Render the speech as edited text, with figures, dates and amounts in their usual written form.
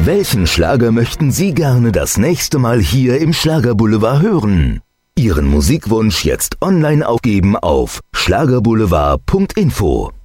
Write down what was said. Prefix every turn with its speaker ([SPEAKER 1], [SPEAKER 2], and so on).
[SPEAKER 1] Welchen Schlager möchten Sie gerne das nächste Mal hier im Schlagerboulevard hören? Ihren Musikwunsch jetzt online aufgeben auf schlagerboulevard.info.